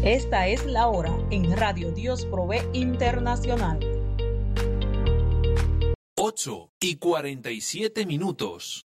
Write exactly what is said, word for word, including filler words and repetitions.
Esta es la hora en Radio Dios Provee Internacional. ocho y cuarenta y siete minutos.